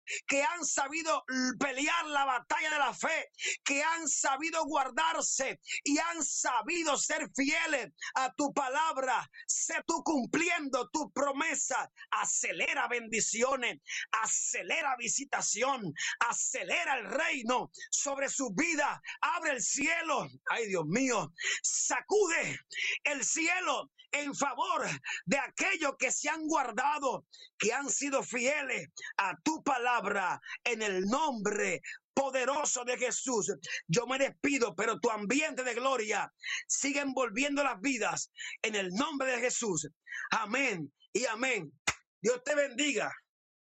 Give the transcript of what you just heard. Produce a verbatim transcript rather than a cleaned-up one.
que han sabido pelear la batalla de la fe, que han sabido guardarse y han sabido ser fieles a tu palabra. Sé tú cumpliendo tu promesa. Acelera bendiciones, acelera visitación, acelera el reino sobre su vida. Abre el cielo, ay Dios mío, sacude el cielo en favor de aquellos que se han guardado, que han sido fieles a tu palabra, en el nombre poderoso de Jesús. Yo me despido, pero tu ambiente de gloria sigue envolviendo las vidas en el nombre de Jesús. Amén y amén. Dios te bendiga.